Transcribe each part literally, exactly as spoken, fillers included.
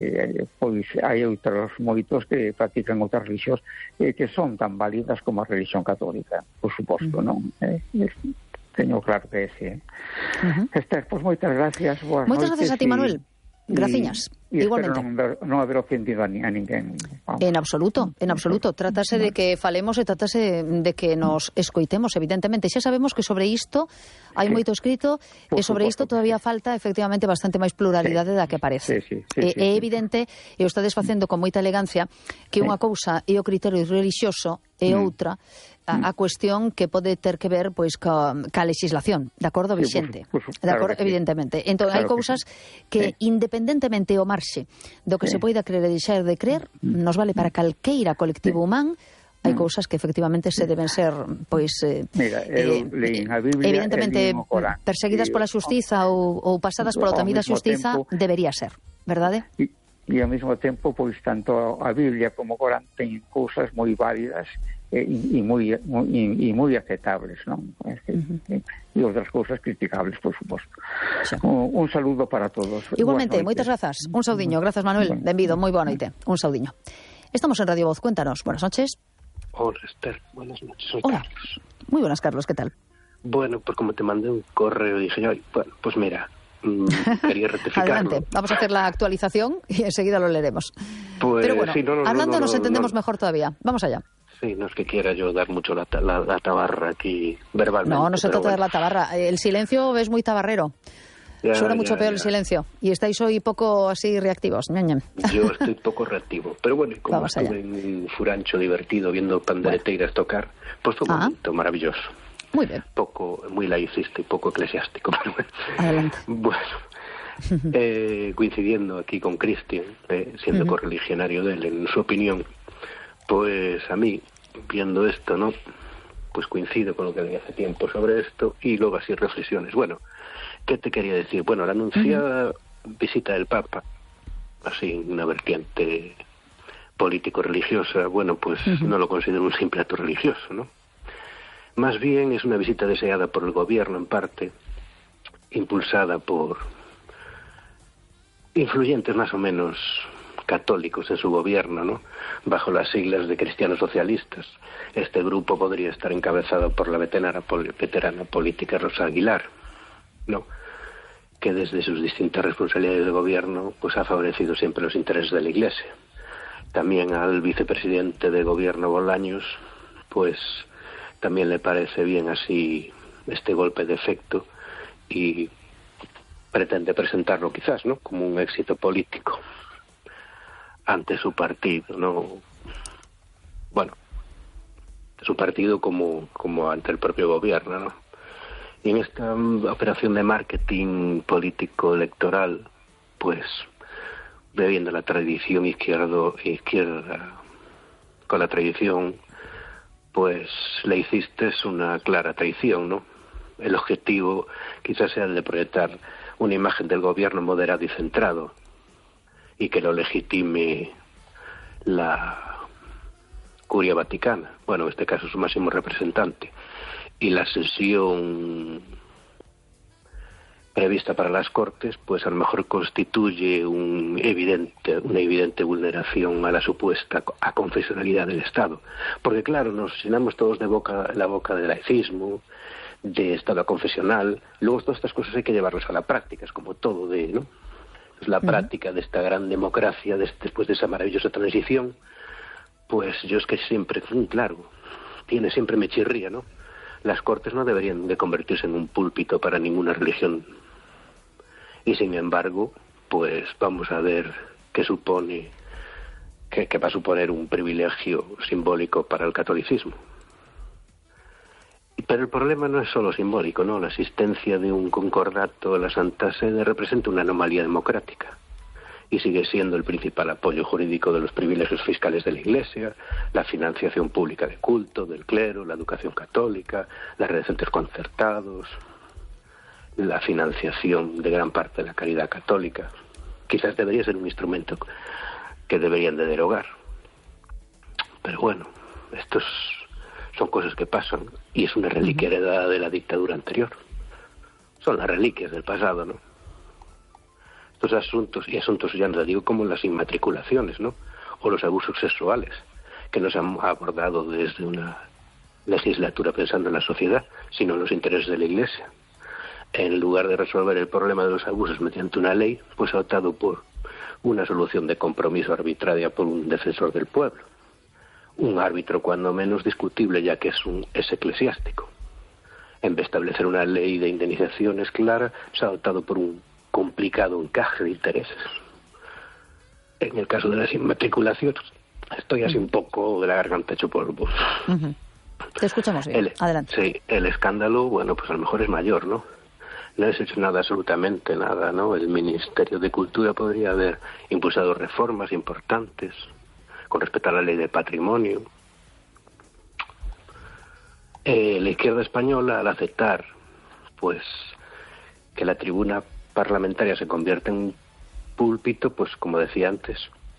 eh, pois hai outros moitos que practican outras religións eh, que son tan válidas como a religión católica, por suposto, uh-huh. non? Eh, eh, teño claro que é ese. Uh-huh. Esther, pois moitas gracias. Moitas gracias a ti, Manuel. Graciñas. E igualmente. Non, ver, non haber ofendido a, ni, a ninguén. Vamos. En absoluto, en absoluto. Trátase de que falemos e trátase de que nos escoitemos, evidentemente. Xa sabemos que sobre isto hai sí. moito escrito e sobre isto todavía falta efectivamente bastante máis pluralidade sí. da que parece. Sí, sí, sí, é, sí, é evidente, e o estades facendo con moita elegancia, que sí. unha cousa é o criterio religioso e mm. outra a, a cuestión que pode ter que ver pois ca, ca legislación, de acordo vixente. Sí, pues, pues, de acordo, claro evidentemente. Sí. Entón, claro hai cousas que, que sí. independentemente o marxe do que sí. se poida creer e deixar de creer, nos vale para calqueira colectivo sí. humán. Hai cousas que efectivamente se deben ser pois eh, Mira, eu, eh, leín a Biblia, evidentemente perseguidas pola xustiza ou, ou pasadas pola temida xustiza, tempo, debería ser, verdade? E, e ao mesmo tempo, pois tanto a Biblia como o Corán teñen cousas moi válidas e, e moi e moi aceptables, non? Uh-huh. E outras cousas criticables, por suposto. Un, un saludo para todos. Igualmente, moitas grazas. Un saudiño, grazas Manuel. Benvido, moi boa noite. Un saudiño. Estamos en Radio Voz, cuéntanos. Buenas noches. Hola, Esther. Buenas noches. Soy Hola. Carlos. Muy buenas, Carlos. ¿Qué tal? Bueno, pues como te mandé un correo, dije yo, bueno, pues mira, mmm, quería rectificarlo. Adelante. Vamos a hacer la actualización y enseguida lo leeremos. Pues, Pero bueno, sí, no, no, hablando no, no, nos no, entendemos no. mejor todavía. Vamos allá. Sí, no es que quiera yo dar mucho la, la, la tabarra aquí verbalmente. No, no se trata bueno. de dar la tabarra. El silencio es muy tabarrero. Ya, Suena mucho ya, peor ya. el silencio. Y estáis hoy poco así reactivos. Ñam, ñam. Yo estoy poco reactivo. Pero bueno, como Vamos estuve allá. en un furancho divertido viendo pandereteiras bueno. tocar, pues fue un ah. momento maravilloso. Muy bien. Poco, muy laicista y poco eclesiástico. Pero bueno. Adelante. Bueno, eh, coincidiendo aquí con Cristian, eh, siendo uh-huh. correligionario de él, en su opinión, pues a mí, viendo esto, ¿no? Pues coincido con lo que leí hace tiempo sobre esto y luego así reflexiones. Bueno, ¿qué te quería decir? Bueno, la anunciada uh-huh. visita del Papa, así una vertiente político-religiosa, bueno, pues uh-huh. no lo considero un simple acto religioso, ¿no? Más bien es una visita deseada por el gobierno en parte, impulsada por influyentes más o menos católicos en su gobierno, ¿no? Bajo las siglas de cristianos socialistas. Este grupo podría estar encabezado por la veterana, veterana política Rosa Aguilar, ¿no? Que desde sus distintas responsabilidades de gobierno pues ha favorecido siempre los intereses de la Iglesia. También al vicepresidente de gobierno Bolaños, pues también le parece bien así este golpe de efecto y pretende presentarlo quizás, ¿no? Como un éxito político ante su partido, ¿no? Bueno, su partido como, como ante el propio gobierno, ¿no? Y en esta operación de marketing político electoral, pues, bebiendo la tradición izquierdo, izquierda, con la tradición, pues le hiciste una clara traición, ¿no? El objetivo quizás sea el de proyectar una imagen del gobierno moderado y centrado y que lo legitime la Curia Vaticana, bueno, en este caso su máximo representante, y la sesión prevista para las Cortes, pues a lo mejor constituye un evidente, una evidente vulneración a la supuesta aconfesionalidad del Estado. Porque claro, nos llenamos todos de boca la boca del laicismo, de Estado confesional, luego todas estas cosas hay que llevarlas a la práctica, es como todo de, ¿no? Es la uh-huh. práctica de esta gran democracia, de, después de esa maravillosa transición, pues yo es que siempre, claro, tiene siempre me chirría, ¿no? Las Cortes no deberían de convertirse en un púlpito para ninguna religión. Y sin embargo, pues vamos a ver qué supone, qué, qué va a suponer un privilegio simbólico para el catolicismo. Pero el problema no es solo simbólico, ¿no? La asistencia de un concordato a la Santa Sede representa una anomalía democrática y sigue siendo el principal apoyo jurídico de los privilegios fiscales de la Iglesia, la financiación pública de culto, del clero, la educación católica, las redes de centros concertados, la financiación de gran parte de la caridad católica. Quizás debería ser un instrumento que deberían de derogar. Pero bueno, estos son cosas que pasan y es una reliquia heredada de la dictadura anterior. Son las reliquias del pasado, ¿no? estos asuntos, y asuntos ya no digo como las inmatriculaciones, ¿no? O los abusos sexuales, que no se han abordado desde una legislatura pensando en la sociedad, sino en los intereses de la Iglesia. En lugar de resolver el problema de los abusos mediante una ley, pues ha optado por una solución de compromiso arbitraria por un defensor del pueblo. Un árbitro cuando menos discutible, ya que es un es eclesiástico. En vez de establecer una ley de indemnizaciones clara, se ha optado por un complicado encaje de intereses. En el caso de las inmatriculaciones, estoy así un poco de la garganta hecho polvo. Uh-huh. Te escuchamos bien. El, Adelante. Sí, el escándalo, bueno, pues a lo mejor es mayor, ¿no? No has hecho nada, absolutamente nada, ¿no? El Ministerio de Cultura podría haber impulsado reformas importantes con respecto a la ley del patrimonio. Eh, la izquierda española, al aceptar, pues, que la tribuna parlamentaria se convierta en un púlpito, pues, como decía antes,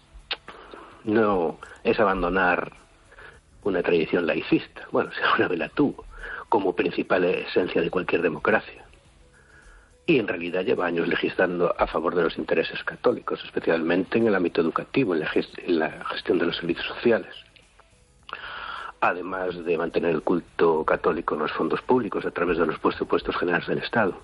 no es abandonar una tradición laicista. Bueno, si alguna vez la tuvo, como principal esencia de cualquier democracia. Y en realidad lleva años legislando a favor de los intereses católicos, especialmente en el ámbito educativo, en la, gest- en la gestión de los servicios sociales. Además de mantener el culto católico en los fondos públicos a través de los presupuestos generales del Estado.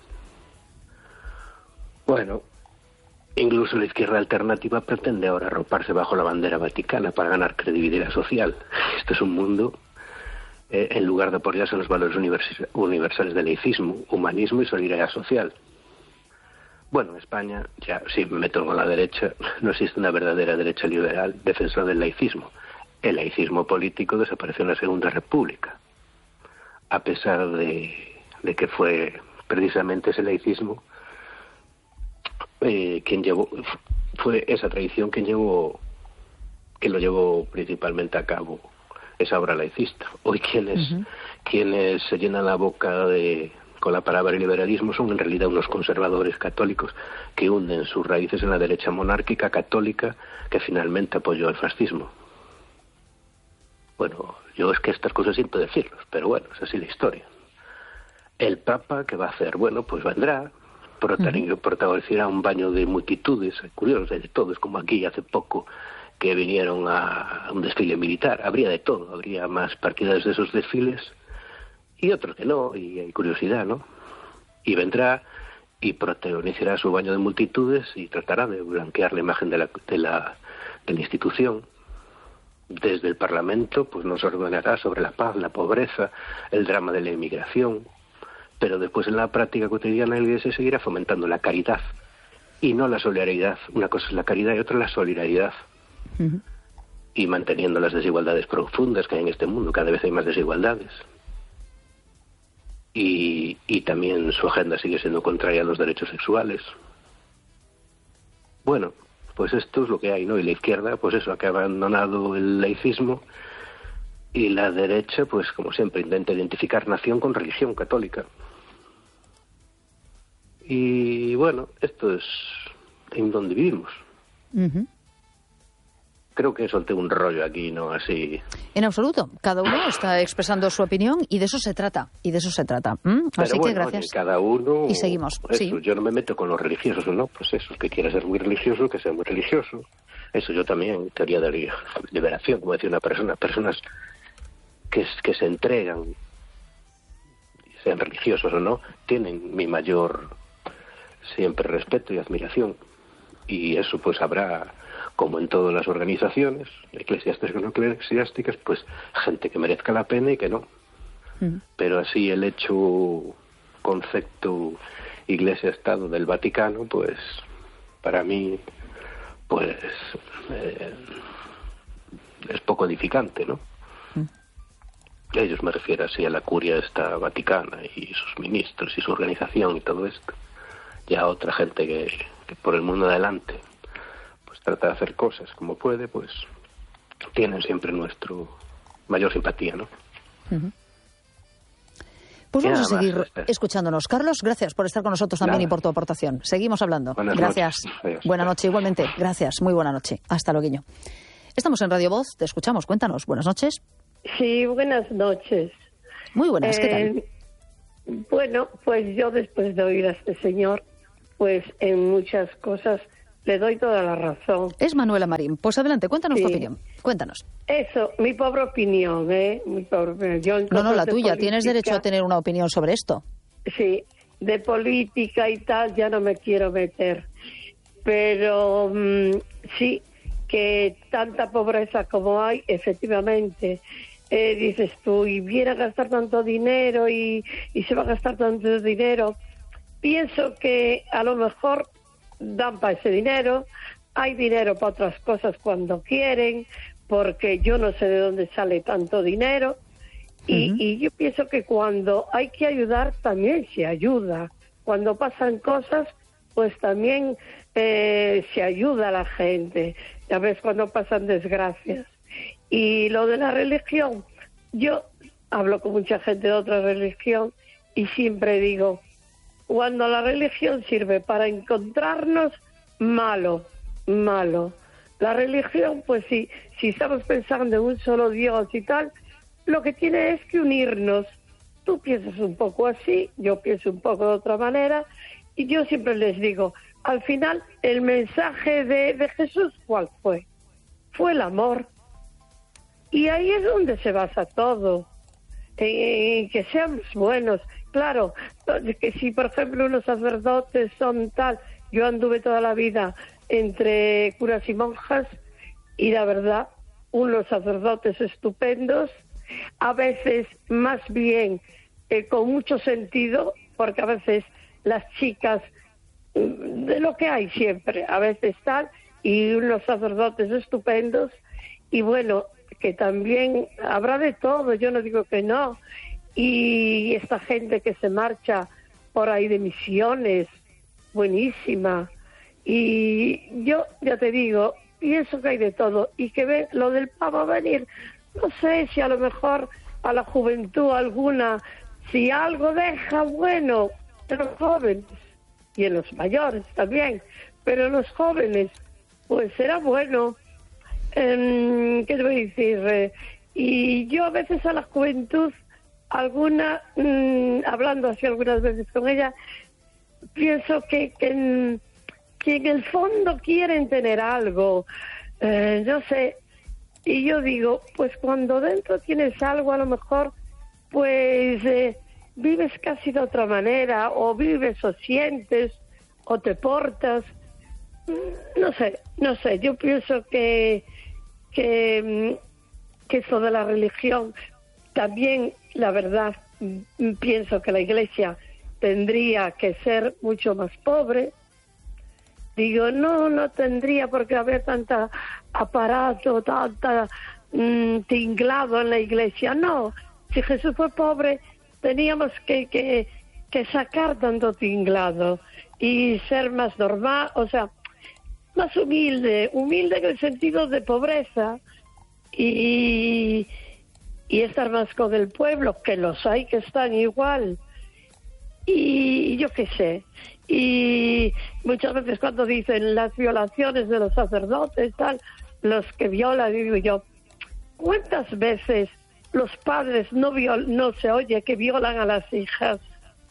Bueno, incluso la izquierda alternativa pretende ahora arroparse bajo la bandera vaticana para ganar credibilidad social. Este es un mundo, eh, en lugar de apoyarse en los valores univers- universales del laicismo, humanismo y solidaridad social. Bueno, en España, ya si me meto con la derecha, no existe una verdadera derecha liberal defensora del laicismo. El laicismo político desapareció en la Segunda República, a pesar de, de que fue precisamente ese laicismo eh, quien llevó, fue esa tradición quien llevó, que lo llevó principalmente a cabo esa obra laicista. Hoy quienes, uh-huh. quienes se llenan la boca de con la palabra liberalismo son en realidad unos conservadores católicos que hunden sus raíces en la derecha monárquica católica que finalmente apoyó al fascismo. Bueno, yo es que estas cosas siento decirlos, pero bueno, es así la historia. El Papa, ¿qué va a hacer? Bueno, pues vendrá, protagonizará un baño de multitudes, curiosos, de todo, es como aquí hace poco que vinieron a un desfile militar, habría de todo, habría más partidarios de esos desfiles y otros que no, y hay curiosidad, ¿no? Y vendrá y protagonizará su baño de multitudes y tratará de blanquear la imagen de la, de la, de la institución. Desde el Parlamento, pues nos ordenará sobre la paz, la pobreza, el drama de la inmigración, pero después en la práctica cotidiana la Iglesia seguirá fomentando la caridad y no la solidaridad. Una cosa es la caridad y otra la solidaridad. Uh-huh. Y manteniendo las desigualdades profundas que hay en este mundo, cada vez hay más desigualdades. Y, y también su agenda sigue siendo contraria a los derechos sexuales. Bueno, pues esto es lo que hay, ¿no? Y la izquierda, pues eso, que ha abandonado el laicismo, y la derecha, pues como siempre, intenta identificar nación con religión católica. Y bueno, esto es en donde vivimos. Uh-huh. Creo que solté un rollo aquí, ¿no? Así. En absoluto. Cada uno está expresando su opinión y de eso se trata. Y de eso se trata. ¿Mm? Así bueno, que gracias. Oye, cada uno. Y seguimos. Eso, sí. Yo no me meto con los religiosos, ¿no? Pues eso, que quiera ser muy religioso, que sea muy religioso. Eso yo también, teoría de liberación, como decía una persona. Personas que, que se entregan, sean religiosos o no, tienen mi mayor siempre respeto y admiración. Y eso pues habrá, como en todas las organizaciones, eclesiásticas o no eclesiásticas, pues gente que merezca la pena y que no. Uh-huh. Pero así el hecho, concepto Iglesia-Estado del Vaticano, pues para mí, pues eh, es poco edificante, ¿no? Uh-huh. Ellos me refiero así a la curia esta vaticana y sus ministros y su organización y todo esto. Ya otra gente que, que por el mundo adelante pues trata de hacer cosas como puede, pues tienen siempre nuestro mayor simpatía, ¿no? Uh-huh. Pues vamos a seguir más, escuchándonos. Carlos, gracias por estar con nosotros también. Nada. Y por tu aportación. Seguimos hablando. Buenas gracias. Noches. Buenas noches igualmente. Gracias. Muy buena noche. Hasta luego. Estamos en Radio Voz. Te escuchamos. Cuéntanos. Buenas noches. Sí, buenas noches. Muy buenas. Eh, ¿Qué tal? Bueno, pues yo después de oír a este señor, pues en muchas cosas le doy toda la razón. Es Manuela Marín. Pues adelante, cuéntanos sí. tu opinión. Cuéntanos. Eso, mi pobre opinión, ¿eh? Mi pobre opinión. Yo no, no, la tuya. política, tienes derecho a tener una opinión sobre esto. Sí, de política y tal ya no me quiero meter. Pero mmm, sí, que tanta pobreza como hay, efectivamente. Eh, dices tú, y viene a gastar tanto dinero y, y se va a gastar tanto dinero. Pienso que a lo mejor dan para ese dinero, hay dinero para otras cosas cuando quieren, porque yo no sé de dónde sale tanto dinero, y, uh-huh. y yo pienso que cuando hay que ayudar también se ayuda, cuando pasan cosas pues también eh, se ayuda a la gente, ya ves cuando pasan desgracias. Y lo de la religión, yo hablo con mucha gente de otra religión y siempre digo, cuando la religión sirve para encontrarnos, malo, malo. La religión, pues sí, si estamos pensando en un solo Dios y tal, lo que tiene es que unirnos. Tú piensas un poco así, yo pienso un poco de otra manera, y yo siempre les digo, al final, el mensaje de, de Jesús, ¿cuál fue? Fue el amor. Y ahí es donde se basa todo, en, en que seamos buenos. Claro, que si por ejemplo unos sacerdotes son tal, yo anduve toda la vida entre curas y monjas y la verdad, unos sacerdotes estupendos, a veces más bien eh, con mucho sentido, porque a veces las chicas, de lo que hay siempre, a veces tal, y unos sacerdotes estupendos, y bueno, que también habrá de todo, yo no digo que no, y esta gente que se marcha por ahí de misiones, buenísima, y yo ya te digo, pienso que hay de todo, y que ve lo del Papa venir, no sé si a lo mejor a la juventud alguna, si algo deja bueno en los jóvenes, y en los mayores también, pero en los jóvenes, pues será bueno. Eh, ¿Qué te voy a decir? Eh, y yo a veces a la juventud, alguna, mmm, hablando así algunas veces con ella, pienso que, que, en, que en el fondo quieren tener algo, eh, no sé, y yo digo, pues cuando dentro tienes algo, a lo mejor, pues eh, vives casi de otra manera, o vives o sientes, o te portas, no sé, no sé, yo pienso que que, que eso de la religión, también la verdad, pienso que la Iglesia tendría que ser mucho más pobre. Digo, no, no tendría por qué haber tanta aparato, tanta mmm, tinglado en la Iglesia. No, si Jesús fue pobre, teníamos que, que, que sacar tanto tinglado y ser más normal, o sea, más humilde, humilde en el sentido de pobreza y, y estar más con el pueblo, que los hay que están igual. Y yo qué sé, y muchas veces cuando dicen las violaciones de los sacerdotes, tal, los que violan, digo yo, ¿cuántas veces los padres no, viol no se oye que violan a las hijas?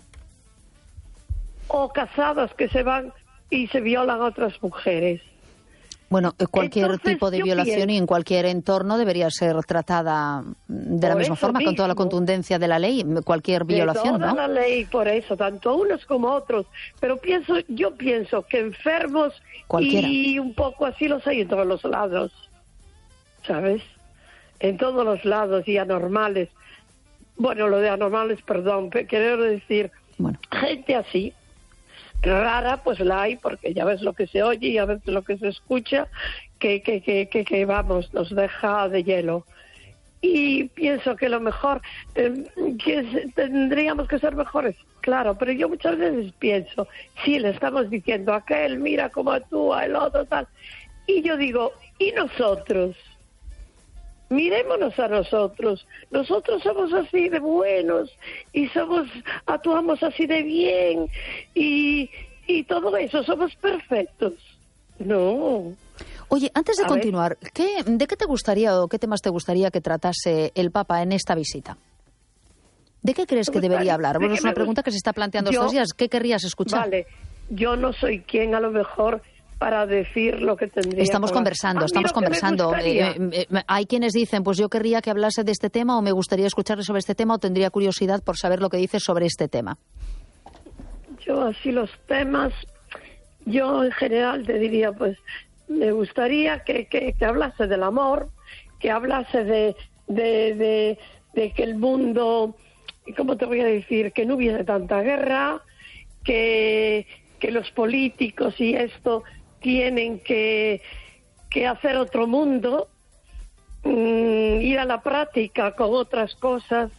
O casados que se van y se violan a otras mujeres. Bueno, cualquier Entonces, tipo de violación pienso, y en cualquier entorno debería ser tratada de la misma forma, mismo, con toda la contundencia de la ley, cualquier violación, de toda ¿no? la ley, por eso, tanto unos como otros. Pero pienso, yo pienso que enfermos Cualquiera. y un poco así los hay en todos los lados, ¿sabes? En todos los lados, y anormales. Bueno, lo de anormales, perdón, quiero decir, bueno. gente así. Rara, pues la hay, porque ya ves lo que se oye y ya ves lo que se escucha, que, que, que, que, que vamos, nos deja de hielo. Y pienso que lo mejor, eh, que tendríamos que ser mejores, claro, pero yo muchas veces pienso, sí, le estamos diciendo a aquel, mira cómo actúa, el otro, tal, y yo digo, ¿y nosotros? Mirémonos a nosotros. Nosotros somos así de buenos y somos actuamos así de bien y, y todo eso, somos perfectos. No. Oye, antes de a continuar, ¿qué, ¿de qué te gustaría o qué temas te gustaría que tratase el Papa en esta visita? ¿De qué crees que debería hablar? Bueno, es una pregunta que se está planteando yo, estos días. ¿Qué querrías escuchar? Vale, yo no soy quien a lo mejor para decir lo que tendría. Estamos que conversando, estamos conversando. Eh, eh, eh, hay quienes dicen, pues yo querría que hablase de este tema, o me gustaría escucharle sobre este tema, o tendría curiosidad por saber lo que dice sobre este tema. Yo así los temas, yo en general te diría, pues me gustaría que, que, que hablase del amor, que hablase de, de, de, de que el mundo, ¿cómo te voy a decir? Que no hubiese tanta guerra, que, que los políticos y esto tienen que, que hacer otro mundo, mmm, ir a la práctica con otras cosas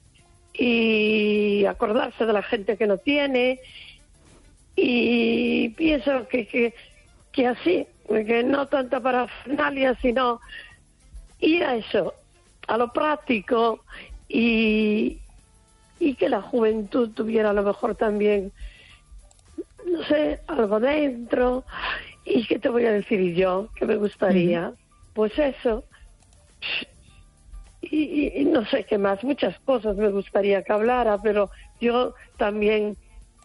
y acordarse de la gente que no tiene, y pienso que, que, que así, que no tanta parafernalia, sino ir a eso, a lo práctico, y, y que la juventud tuviera a lo mejor también, no sé, algo dentro. ¿Y qué te voy a decir yo? Que me gustaría, uh-huh. pues eso, y, y no sé qué más, muchas cosas me gustaría que hablara, pero yo también,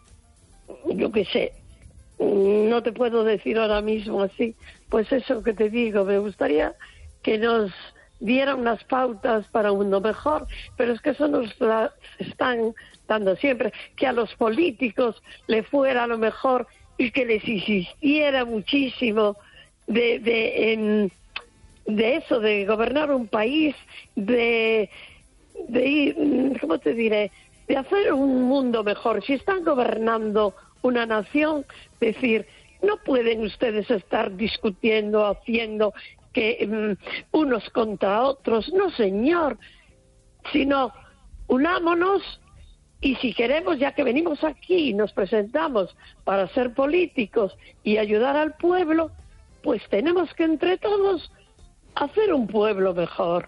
yo qué sé, no te puedo decir ahora mismo así, pues eso que te digo, me gustaría que nos diera unas pautas para un mundo mejor, pero es que eso nos la están dando siempre, que a los políticos le fuera a lo mejor y que les insistiera muchísimo de, de, en, de eso, de gobernar un país, de, de ir, ¿cómo te diré?, de hacer un mundo mejor. Si están gobernando una nación, decir, no pueden ustedes estar discutiendo, haciendo que um, unos contra otros, no señor, sino unámonos, y si queremos, ya que venimos aquí y nos presentamos para ser políticos y ayudar al pueblo, pues tenemos que entre todos hacer un pueblo mejor.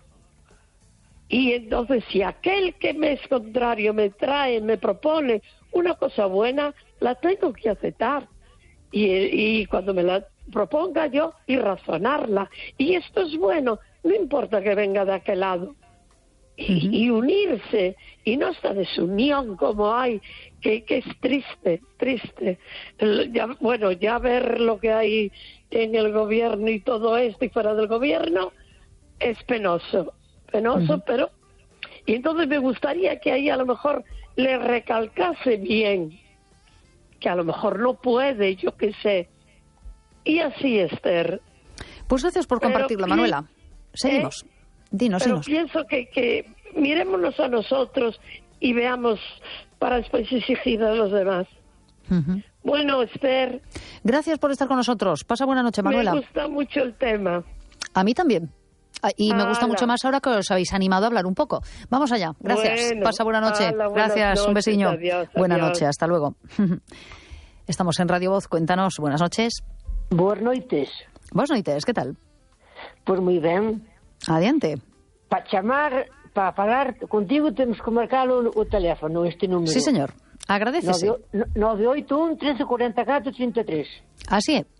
Y entonces si aquel que me es contrario me trae, me propone una cosa buena, la tengo que aceptar. Y, y cuando me la proponga yo, y razonarla. Y esto es bueno, no importa que venga de aquel lado. Y, uh-huh. y unirse, y no esta desunión como hay, que, que es triste, triste. El, ya, bueno, ya ver lo que hay en el gobierno y todo esto y fuera del gobierno es penoso, penoso, uh-huh. pero... Y entonces me gustaría que ahí a lo mejor le recalcase bien, que a lo mejor no puede, yo qué sé. Y así, Esther. Pues gracias por compartirlo, pero, Manuela. Seguimos. ¿Eh? Dinos, Pero dinos. pienso que, que mirémonos a nosotros y veamos para después exigir a los demás. Uh-huh. Bueno, Esther. Gracias por estar con nosotros. Pasa buena noche, Manuela. Me gusta mucho el tema. A mí también. Y ala. Me gusta mucho más ahora que os habéis animado a hablar un poco. Vamos allá. Gracias. Bueno, Pasa buena noche. ala, Gracias. Noches, un besiño. Adiós, buena adiós. noche. Hasta luego. Estamos en Radio Voz. Cuéntanos. Buenas noches. Boas noites. Buenas noites. ¿Qué tal? Pois moi ben. Adiante. Para chamar, para falar contigo temos que marcar o, o teléfono, este número. Sí, señor. Agradecese. nove oito un, trece, cuarenta y cuatro, treinta y tres. Así é.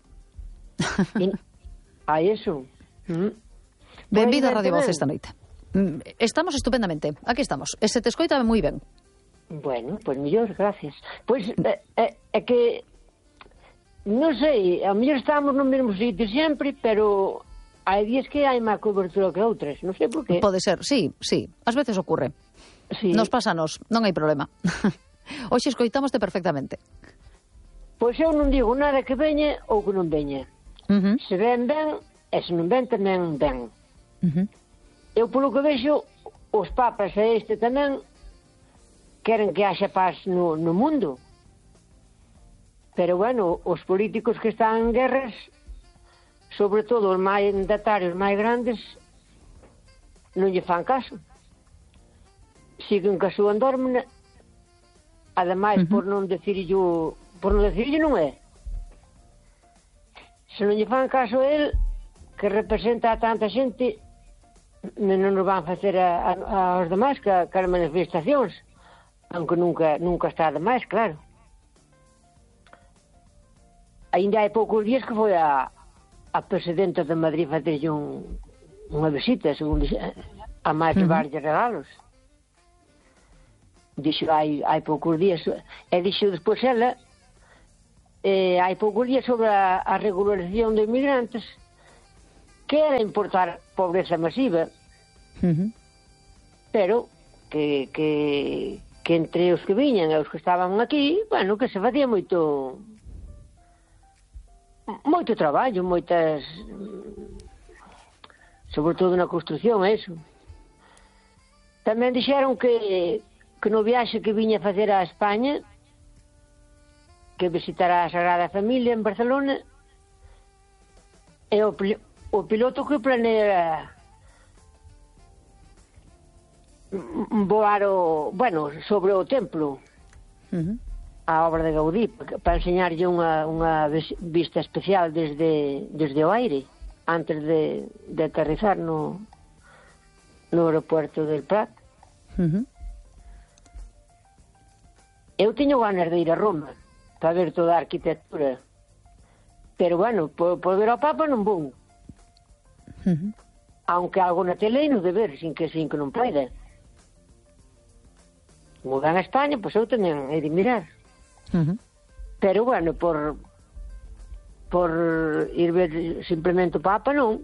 A eso. Mm. Benvido a Radio Voz esta noite. Estamos estupendamente. Aquí estamos. E se te escoita moi ben. Bueno, pois pues mellor, gracias. Pois pues, é, é, é que non sei, a mellor estamos no mesmo sitio sempre, pero hai días que hai máis cobertura que outras, non sei por qué. Pode ser, sí, sí, ás veces ocurre. Sí. Nos pásanos, non hai problema. Hoxe escoitámoste perfectamente. Pois eu non digo nada que veña ou que non veña. Uh-huh. Se ven ben, e se non ven tamén ben. Uh-huh. Eu polo que vexo, os papas e este tamén queren que haxa paz no, no mundo. Pero bueno, os políticos que están en guerras, sobre todo os máis mandatarios máis grandes, non lle fan caso. Siguen ca súa andormena, ademais, uh-huh. por non decirlo, por non decirlo non é. Se non lle fan caso a él, que representa a tanta xente, non nos van facer a, a, aos demais que, que as manifestacións, aunque nunca, nunca está demais, claro. Ainda hai poucos días que foi a a presidenta de Madrid facerlle un, unha visita, segundo a máis de uh-huh. varios regalos. Dixo hai, hai poucos días, e dixo despois ela, eh, hai poucos días sobre a, a regularización de inmigrantes, que era importar pobreza masiva, Uh-huh. pero que, que, que entre os que viñan e os que estaban aquí, bueno, que se facía moito moito traballo, moitas, sobre todo na construción, eso. Tamén dixeron que, que no viaxe que viña a facer a España, que visitará a Sagrada Familia en Barcelona, e o, o piloto que planea voar o, bueno, sobre o templo, Uh-huh. a obra de Gaudí, para enseñarlle unha, unha vista especial desde, desde o aire, antes de, de aterrizar no, no aeropuerto del Prat. Uh-huh. Eu teño ganas de ir a Roma para ver toda a arquitectura, pero bueno, por, por ver ao Papa non vou. Uh-huh. Aunque algo na tele non de ver, sin que, sin que non poida. Como van a España, pois eu tamén he de mirar. Uh-huh. Pero bueno, por por ir ver simplemente o Papa, non.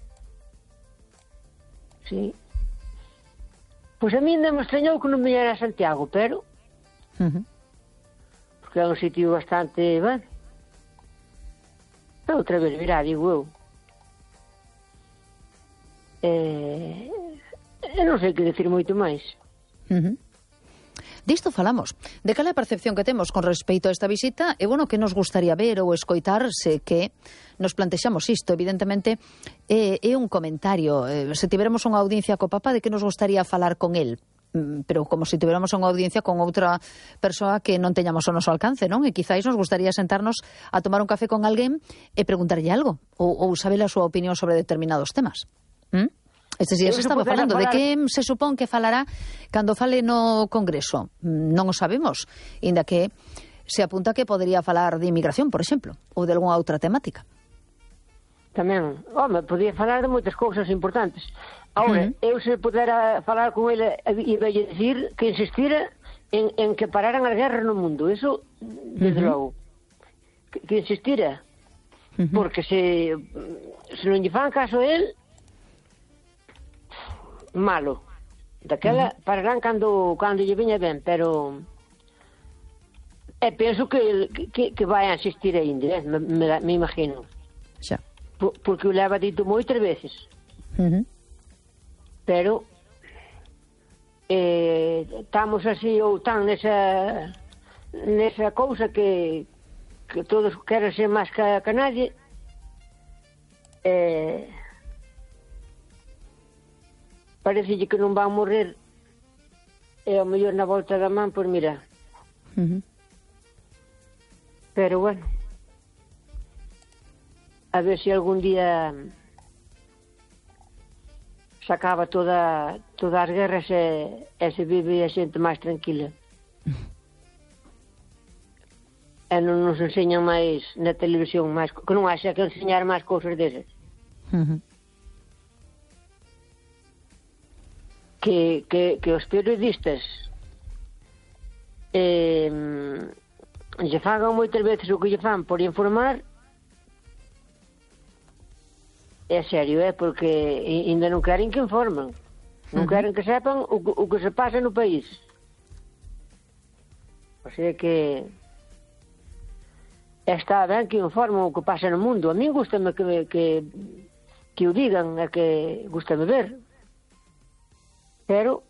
Sí. Pois a mí ainda me extrañou que non me viera a Santiago, pero Uh-huh. porque é un sitio bastante, bueno, outra vez virá, digo eu. Eh, eu non sei que decir moito máis. Uh-huh. Disto falamos. De cal é a percepción que temos con respecto a esta visita e, bueno, que nos gustaría ver ou escoitar se que nos plantexamos isto. Evidentemente, é, é un comentario. Eh, se tiveramos unha audiencia co Papa, de que nos gustaría falar con el? Mm, pero como se tiveramos unha audiencia con outra persoa que non teñamos o noso alcance, non? E quizáis nos gustaría sentarnos a tomar un café con alguén e preguntarlle algo, ou, ou saber a súa opinión sobre determinados temas. ¿Mm? Estes días se estaba falando de que se supón que falará cando fale no Congreso. Non o sabemos, inda que se apunta que podería falar de inmigración, por exemplo, ou de algunha outra temática. Tamén, home, podía falar de moitas cousas importantes. Agora, uh-huh. eu se pudera falar con ele e velle dicir que insistira en, en que pararan as guerras no mundo, eso, desde uh-huh. logo, que, que insistira, uh-huh. porque se, se non lle fan caso a él, malo. Daquela uh-huh. pararán cando, cando lle viña ben, pero e penso que, que, que vai a insistir ainda, eh? me, me, me imagino. Xa. Por, porque o leva dito moitas veces. Uh-huh. Pero eh, estamos así ou tan nesa nesa cousa que, que todos queren ser máis que, que nadie, eh, parecelle que non van morrer, e ao mellor na volta da man, pois mira. Uh-huh. Pero bueno, a ver se algún día se acaba toda, todas as guerras e, e se vive a xente máis tranquila. E non nos enseñan máis na televisión, máis, que non haxa que enseñar máis cousas desas. Uh-huh. Que, que, que os periodistas eh, lle fagan moitas veces o que lle fan por informar, é serio, é porque ainda non queren que informen, non uh-huh. queren que sepan o, o que se pasa no país. O sea que está ben que informen o que pasa no mundo. A mí gustame que, que, que o digan, é que gustame ver, pero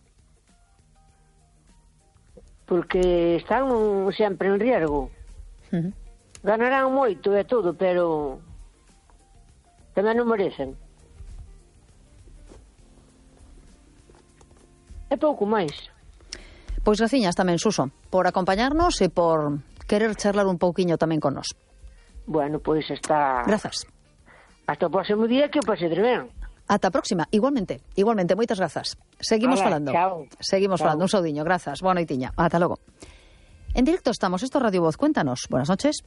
porque están sempre en riesgo. Uh-huh. Ganarán moito e todo, pero tamén non merecen. É pouco máis. Pois graciñas tamén, Suso, por acompañarnos e por querer charlar un pouquiño tamén con nós. Bueno, pois está... Grazas. Hasta o próximo día, que o pasedes ben. Ata a próxima, igualmente, igualmente, moitas grazas. Seguimos Hola, falando. Chao. Seguimos Chao. falando, un saudiño, grazas. Boa noitiña. Ata logo. En directo estamos, esto es Radio Voz, cuéntanos. Buenas noches.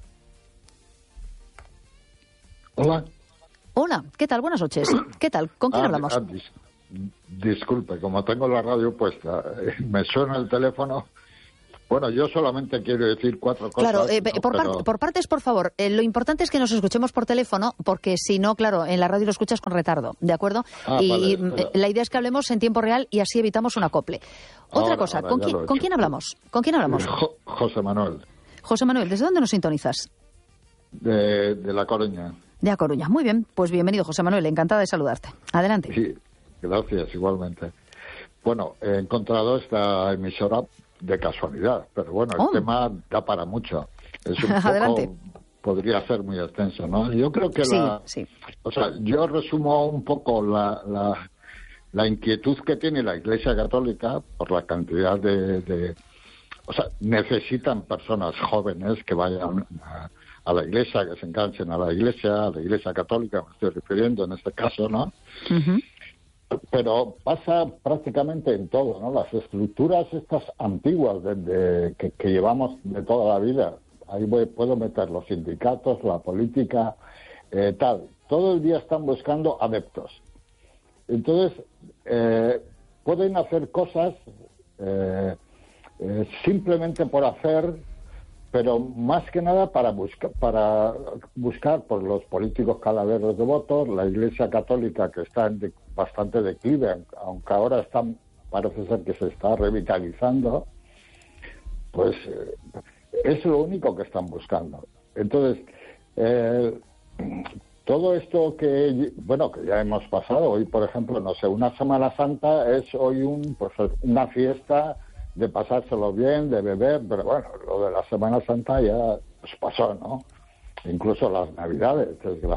Hola. Hola, ¿qué tal? Buenas noches. ¿Qué tal? ¿Con quién Ah, hablamos? ah, dis- disculpe, como tengo la radio puesta, eh, me suena el teléfono Bueno, yo solamente quiero decir cuatro cosas. Claro, eh, ¿no? por, Pero... par por partes, por favor. Eh, lo importante es que nos escuchemos por teléfono, porque si no, claro, en la radio lo escuchas con retardo, ¿de acuerdo? Ah, y vale, eh, la idea es que hablemos en tiempo real y así evitamos un acople. Otra ahora, cosa, ahora, ¿con, ya quién, ¿con quién hablamos? ¿Con quién hablamos? Jo José Manuel. José Manuel, ¿desde dónde nos sintonizas? De, de La Coruña. De A Coruña. Muy bien, pues bienvenido, José Manuel, encantada de saludarte. Adelante. Sí, gracias, igualmente. Bueno, he encontrado esta emisora de casualidad, pero bueno, el oh. tema da para mucho. Es un Adelante. poco, podría ser muy extenso, ¿no? Yo creo que sí, la... Sí. O sea, yo resumo un poco la, la, la inquietud que tiene la Iglesia Católica por la cantidad de... de o sea, necesitan personas jóvenes que vayan a, a la Iglesia, que se enganchen a la Iglesia, a la Iglesia Católica, me estoy refiriendo en este caso, ¿no? Uh-huh. Pero pasa prácticamente en todo, ¿no? Las estructuras estas antiguas de, de, que, que llevamos de toda la vida, ahí voy, puedo meter los sindicatos, la política, eh, tal. Todo el día están buscando adeptos. Entonces, eh, pueden hacer cosas eh, eh, simplemente por hacer, pero más que nada para buscar, para buscar por los políticos calaveros de votos, la Iglesia Católica que está en de, bastante declive, aunque ahora está, parece ser que se está revitalizando, pues eh, es lo único que están buscando. Entonces, eh, todo esto que, bueno, que ya hemos pasado, hoy por ejemplo, no sé, una Semana Santa es hoy un, pues, una fiesta de pasárselo bien, de beber, pero bueno, lo de la Semana Santa ya pues, pasó, ¿no? Incluso las Navidades,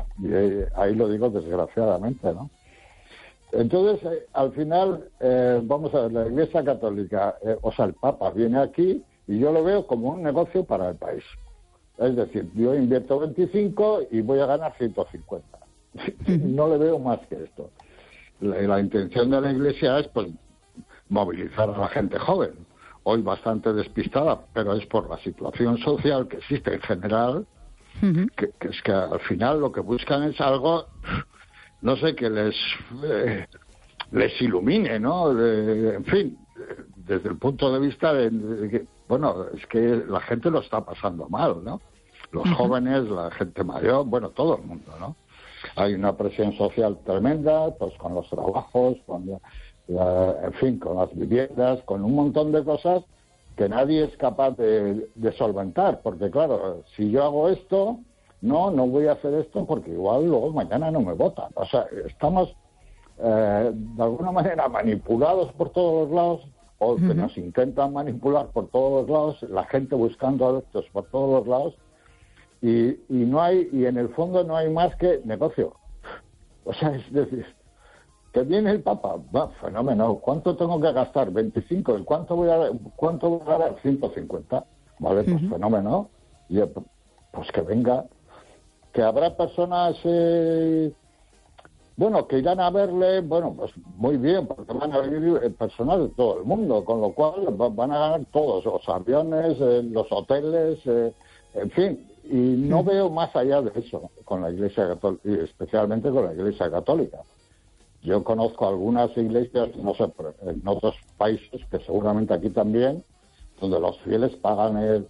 y ahí lo digo desgraciadamente, ¿no? Entonces, eh, al final, eh, vamos a ver, la Iglesia Católica, eh, o sea, el Papa viene aquí y yo lo veo como un negocio para el país. Es decir, yo invierto veinticinco y voy a ganar ciento cincuenta. No le veo más que esto. La, la intención de la Iglesia es, pues, movilizar a la gente joven, hoy bastante despistada, pero es por la situación social que existe en general, uh-huh. que, que es que al final lo que buscan es algo, no sé, que les eh, les ilumine, ¿no? De, en fin, desde el punto de vista de, de que, bueno, es que la gente lo está pasando mal, ¿no? Los uh-huh. jóvenes, la gente mayor, bueno, todo el mundo, ¿no? Hay una presión social tremenda, pues con los trabajos, con... La, en fin, con las viviendas, con un montón de cosas que nadie es capaz de, de solventar, porque claro, si yo hago esto, no, no voy a hacer esto porque igual luego mañana no me votan. O sea, estamos eh, de alguna manera manipulados por todos los lados, o que uh-huh. nos intentan manipular por todos los lados, la gente buscando adeptos por todos los lados, y, y no hay, y en el fondo no hay más que negocio. O sea, es decir, que viene el Papa, va, fenómeno. ¿Cuánto tengo que gastar? veinticinco. ¿Y cuánto voy a, cuánto voy a ganar? ciento cincuenta. Vale, pues uh-huh. fenómeno. Y pues que venga. Que habrá personas, eh, bueno, que irán a verle, bueno, pues muy bien, porque van a venir personas de todo el mundo, con lo cual van a ganar todos, los aviones, eh, los hoteles, eh, en fin. Y no uh-huh. veo más allá de eso con la Iglesia Católica, y especialmente con la Iglesia Católica. Yo conozco algunas iglesias, no sé, en otros países, que seguramente aquí también, donde los fieles pagan el,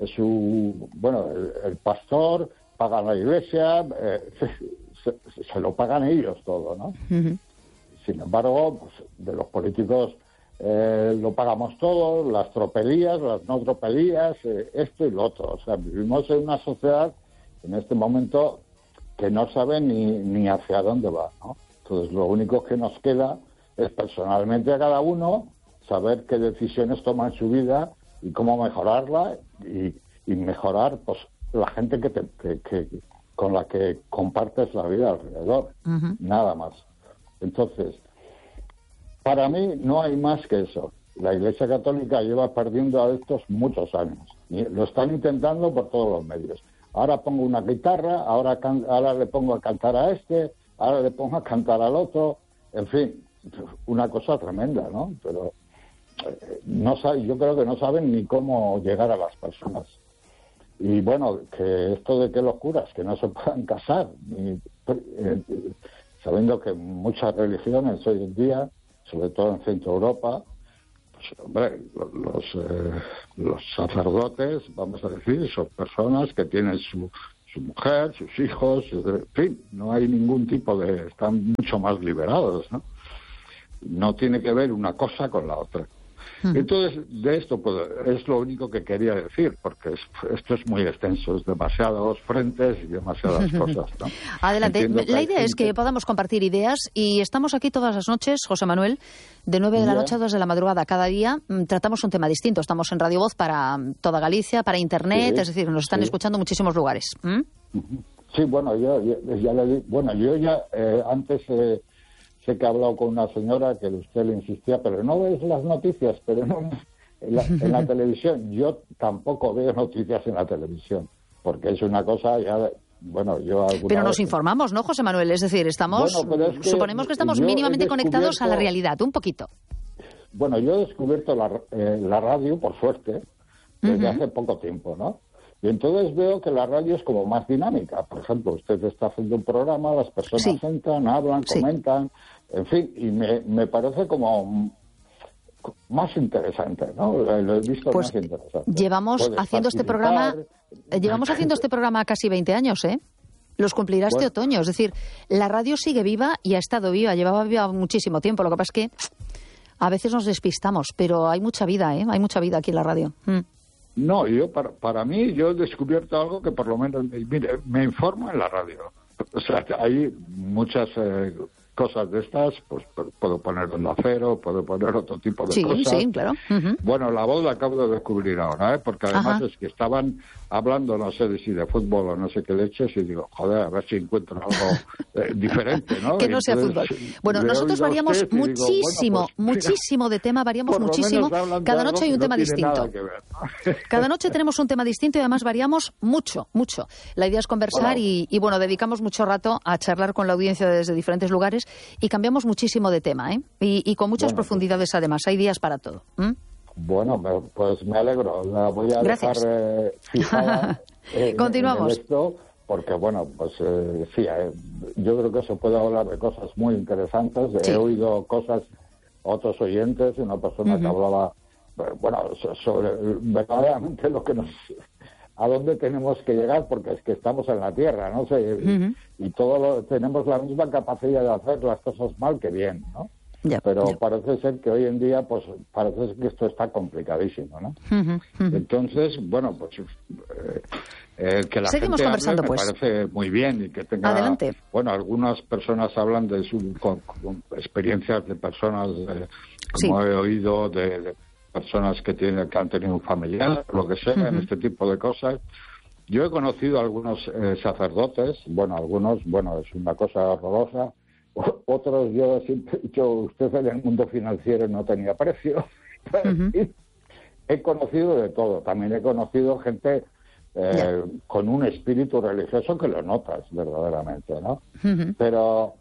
su, bueno, el, el pastor, pagan la iglesia, eh, se, se, se lo pagan ellos todo, ¿no? Uh-huh. Sin embargo, pues, de los políticos eh, lo pagamos todos, las tropelías, las no tropelías, eh, esto y lo otro. O sea, vivimos en una sociedad en este momento que no sabe ni, ni hacia dónde va, ¿no? Entonces, lo único que nos queda es personalmente a cada uno saber qué decisiones toma en su vida y cómo mejorarla y, y mejorar pues la gente que, te, que, que con la que compartes la vida alrededor. Uh-huh. Nada más. Entonces, para mí no hay más que eso. La Iglesia Católica lleva perdiendo adeptos muchos años. Y lo están intentando por todos los medios. Ahora pongo una guitarra, ahora, can, ahora le pongo a cantar a este... ahora le pongo a cantar al otro, en fin, una cosa tremenda, ¿no? Pero eh, no sabe, yo creo que no saben ni cómo llegar a las personas. Y bueno, que esto de que los curas, que no se puedan casar, ni, eh, sabiendo que muchas religiones hoy en día, sobre todo en Centro Europa, pues hombre, los, eh, los sacerdotes, vamos a decir, son personas que tienen su, su mujer, sus hijos, en fin, no hay ningún tipo de... están mucho más liberados, ¿no? No tiene que ver una cosa con la otra. Entonces, de esto pues, es lo único que quería decir, porque es, esto es muy extenso, es demasiados frentes y demasiadas cosas, ¿no? Adelante. La idea es que podamos compartir ideas y estamos aquí todas las noches, José Manuel, de nueve de la noche a dos de la madrugada. Cada día tratamos un tema distinto. Estamos en Radio Voz para toda Galicia, para Internet, sí, es decir, nos están sí. escuchando muchísimos lugares. ¿Mm? Sí, bueno, yo, yo ya le di, bueno, yo ya eh, antes... Eh, sé que he hablado con una señora que usted le insistía, pero no ves las noticias, pero no en la, en la televisión. Yo tampoco veo noticias en la televisión, porque es una cosa ya... Bueno, yo pero nos vez... informamos, ¿no, José Manuel? Es decir, estamos bueno, es que suponemos que estamos mínimamente conectados a la realidad, un poquito. Bueno, yo he descubierto la, eh, la radio, por suerte, desde uh-huh. hace poco tiempo, ¿no? Y entonces veo que la radio es como más dinámica. Por ejemplo, usted está haciendo un programa, las personas sí. entran, hablan, sí. comentan, en fin, y me, me parece como más interesante, ¿no? Lo he visto pues más interesante. Llevamos Puedes haciendo este programa, llevamos haciendo este programa casi veinte años, ¿eh? Los cumplirá este bueno. otoño. Es decir, la radio sigue viva y ha estado viva, llevaba viva muchísimo tiempo. Lo que pasa es que a veces nos despistamos, pero hay mucha vida, ¿eh? Hay mucha vida aquí en la radio. Mm. No, yo para, para mí, yo he descubierto algo que por lo menos, mire, me informo en la radio. O sea, hay muchas eh, cosas de estas, pues puedo poner Onda Cero, puedo poner otro tipo de sí, cosas. Sí, sí, claro. Uh-huh. Bueno, La Voz la acabo de descubrir ahora, ¿eh? Porque además Ajá. es que estaban hablando, no sé si de fútbol o no sé qué leches, y digo, joder, a ver si encuentro algo eh, diferente, ¿no? Que no sea fútbol. Bueno, nosotros variamos muchísimo, digo, bueno, pues, muchísimo de tema, variamos muchísimo. Cada noche hay un tema no distinto. Ver, ¿no? Cada noche tenemos un tema distinto y además variamos mucho, mucho. La idea es conversar bueno. y, y, bueno, dedicamos mucho rato a charlar con la audiencia desde diferentes lugares y cambiamos muchísimo de tema, ¿eh? Y, y con muchas bueno, profundidades pues, además. Hay días para todo. ¿Mm? Bueno, pues me alegro. La voy a Gracias. dejar eh, fijada en, Continuamos. en esto, porque, bueno, pues eh, sí, eh, yo creo que se puede hablar de cosas muy interesantes. Sí. He oído cosas, otros oyentes, una persona uh-huh. que hablaba, bueno, sobre verdaderamente lo que nos... a dónde tenemos que llegar, porque es que estamos en la Tierra, ¿no? sé uh-huh. Y todos lo, tenemos la misma capacidad de hacer las cosas mal que bien, ¿no? Ya, Pero ya. parece ser que hoy en día, pues, parece ser que esto está complicadísimo, ¿no? Uh-huh, uh-huh. Entonces, bueno, pues, eh, eh, que la Seguimos gente conversando, hable, pues. me parece muy bien y que tenga... Adelante. Bueno, algunas personas hablan de sus con, con experiencias de personas, eh, como sí. he oído, de, de personas que tienen que han tenido un familiar, lo que sea, uh-huh. en este tipo de cosas. Yo he conocido a algunos eh, sacerdotes, bueno, algunos, bueno, es una cosa horrorosa. Otros, yo siempre he dicho, usted en el mundo financiero no tenía precio. Uh-huh. He conocido de todo. También he conocido gente eh, yeah. con un espíritu religioso que lo notas verdaderamente, ¿no? Uh-huh. Pero,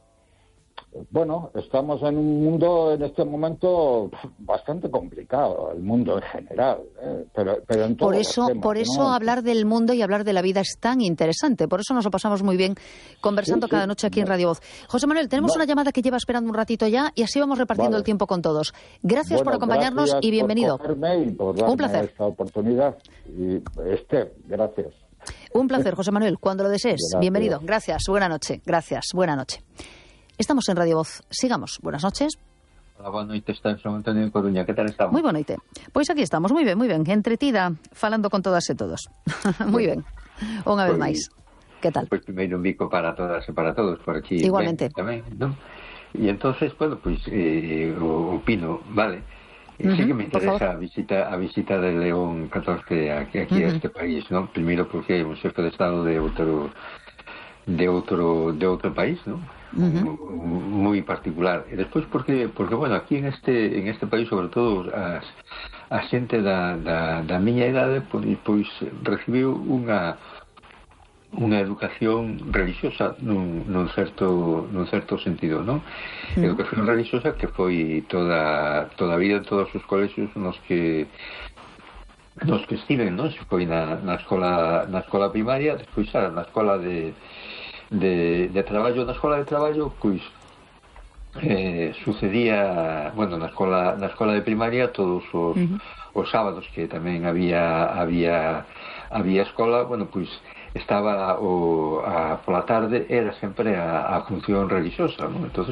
bueno, estamos en un mundo en este momento bastante complicado, el mundo en general, ¿eh? pero, pero en todos por eso, los temas, por eso ¿no? hablar del mundo y hablar de la vida es tan interesante. Por eso nos lo pasamos muy bien conversando sí, sí. cada noche aquí en Radio Voz. José Manuel, tenemos vale. una llamada que lleva esperando un ratito ya y así vamos repartiendo vale. el tiempo con todos. Gracias bueno, por acompañarnos gracias y bienvenido. Por y por darme un placer. Esta oportunidad. Y Esther, gracias. Un placer, José Manuel, cuando lo desees. Gracias. Bienvenido. Gracias. Buena noche. Gracias. Buena noche. Estamos en Radio Voz. Sigamos. Buenas noches. Hola, boa noite. Está en San Antonio de Coruña. Que tal estamos? Moi boa noite. Pois aquí estamos, moi ben, moi ben. Entretida, falando con todas e todos. moi ben. Unha vez máis. Que tal? Pois primeiro un bico para todas e para todos por aquí. Igualmente. Ben, tamén, ¿no? E entonces, bueno, pois eh, opino, vale. Uh-huh, sí que me interesa a visita a visita de León catorce aquí, aquí uh-huh. a este país, ¿no? Primeiro porque é un xefe de Estado de outro de outro de outro país, ¿no? Uh-huh. Muy particular. E despois porque porque bueno, aquí en este en este país, sobre todo as a xente da da da miña idade, pois, pois recibiu unha unha educación religiosa nun, nun certo nun certo sentido, ¿no? Uh-huh. Educación religiosa que foi toda toda a vida en todos os colexios nos que nos que estiven, ¿no? Se foi na, na escola na escola primaria, despois na escola de de, de traballo, na escola de traballo, pois eh, sucedía, bueno, na escola, na escola de primaria todos os, uh-huh. os sábados que tamén había había había escola, bueno, pois estaba o, a, pola tarde era sempre a, a función religiosa, ¿no? Entonces